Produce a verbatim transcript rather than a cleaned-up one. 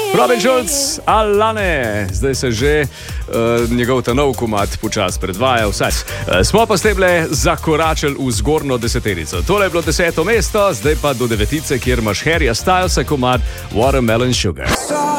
Robin Schulz, Alane, zdaj se že uh, njegov ta nov komad počas predvaja. Vsaj. Uh, smo pa s teble zakoračili v zgornjo deseterico. Tole je bilo deseto mesto, zdaj pa do devetice, kjer imaš Harryja Stylesa komad Watermelon Sugar.